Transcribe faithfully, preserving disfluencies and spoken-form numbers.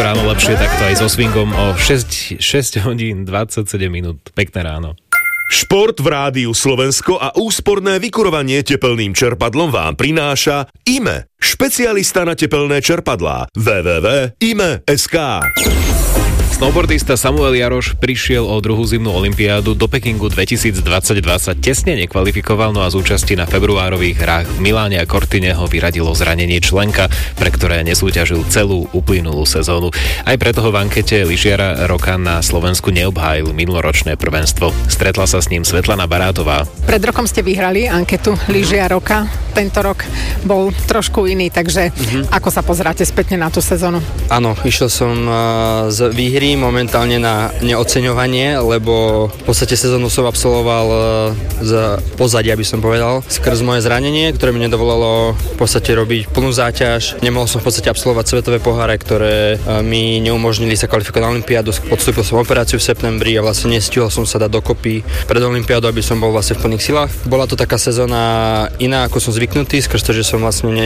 to ráno lepšie, takto aj so swingom o šesť hodín dvadsaťsedem minút. Pekné ráno. Šport v Rádiu Slovensko a úsporné vykurovanie tepelným čerpadlom vám prináša í em e, špecialista na tepelné čerpadlá. w w w bodka i m e bodka es ká. Snowboardista Samuel Jaroš prišiel o druhú zimnú olympiádu do Pekingu dvetisícdvadsať sa tesne nekvalifikoval, no a z účasti na februárových hrách v Miláne a Cortine ho vyradilo zranenie členka, pre ktoré nesúťažil celú uplynulú sezónu. Aj preto ho v ankete lyžiara roka na Slovensku neobhájil minuloročné prvenstvo. Stretla sa s ním Svetlana Barátová. Pred rokom ste vyhrali anketu lyžiar roka. Tento rok bol trošku iný, takže uh-huh. ako sa pozeráte spätne na tú sezónu? Áno, išiel som uh, z výhry momentálne na neoceňovanie, lebo v podstate sezónu som absolvoval z pozadia, by som povedal, skrz moje zranenie, ktoré mi nedovolilo v podstate robiť plnú záťaž. Nemohol som v podstate absolvovať svetové poháre, ktoré mi neumožnili sa kvalifikovať na olympiádu. Podstúpil som operáciu v septembri a vlastne nestihol som sa dať dokopy pred olympiádou, aby som bol vlastne v plných silách. Bola to taká sezóna iná, ako som zvyknutý, skrz to, že som vlastne